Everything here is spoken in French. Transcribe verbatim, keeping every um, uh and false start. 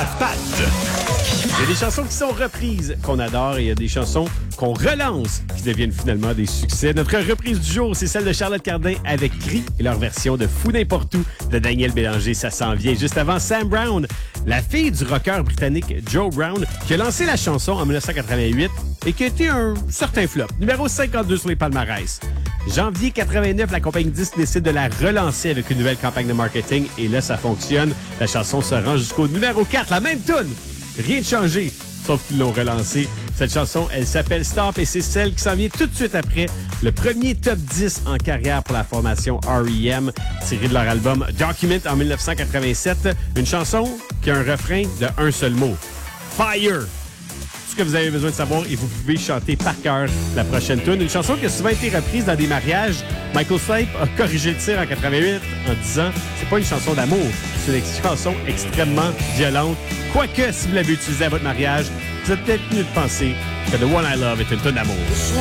à patte. Il y a des chansons qui sont reprises, qu'on adore, et il y a des chansons qu'on relance, qui deviennent finalement des succès. Notre reprise du jour, c'est celle de Charlotte Cardin avec Cri et leur version de Fou n'importe où de Daniel Bélanger. Ça s'en vient. Juste avant, Sam Brown, la fille du rocker britannique Joe Brown, qui a lancé la chanson en dix-neuf cent quatre-vingt-huit et qui a été un certain flop. Numéro cinquante-deux sur les palmarès. Janvier quatre-vingt-neuf, la compagnie disque décide de la relancer avec une nouvelle campagne de marketing et là, ça fonctionne. La chanson se rend jusqu'au numéro quatre, la même tune. Rien de changé, sauf qu'ils l'ont relancée. Cette chanson, elle s'appelle Stop et c'est celle qui s'en vient tout de suite après le premier top dix en carrière pour la formation R E M, tiré de leur album Document en dix-neuf cent quatre-vingt-sept. Une chanson qui a un refrain de un seul mot. Fire! Ce que vous avez besoin de savoir et vous pouvez chanter par cœur la prochaine tune. Une chanson qui a souvent été reprise dans des mariages. Michael Stipe a corrigé le tir en quatre-vingt-huit en disant c'est pas une chanson d'amour, c'est une chanson extrêmement violente. Quoique, si vous l'avez utilisée à votre mariage, vous êtes peut-être mieux de penser que The One I Love est une tune d'amour.